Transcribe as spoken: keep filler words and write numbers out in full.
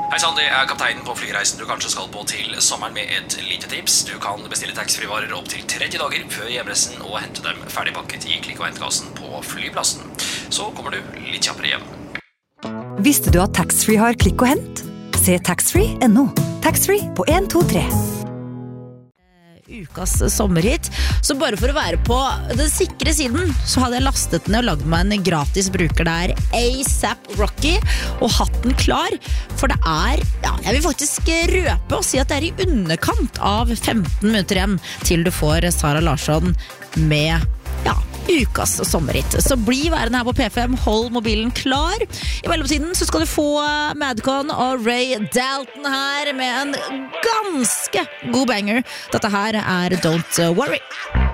Hei Sandy, jeg er kapteinen på flyreisen du kanskje skal på til sommeren med et lite tips. Du kan bestille taxfree-varer opp til tretti dager før hjemreisen og hente dem ferdigpakket i klikk- og hentkassen på flyplassen. Så kommer du litt kjappere hjem. Visste du at taxfree har klikk og hent? Se taxfree punktum no. Taxfree på en to tre. Ukas sommerhit. Så bare for å være på den sikre siden, så hadde jeg lastet ned og lagd meg en gratis bruker der, A$AP Rocky, og hatt den klar. For det er, ja, jeg vil faktisk røpe og si at det er i underkant av femten minutter igjen til du får Sara Larsson med, ja, ukas sommerhit. Så bli værende her på P fem, hold mobilen klar. I mellomtiden så skal du få Madcon og Ray Dalton her med en ganske god banger. Dette her er Don't Worry.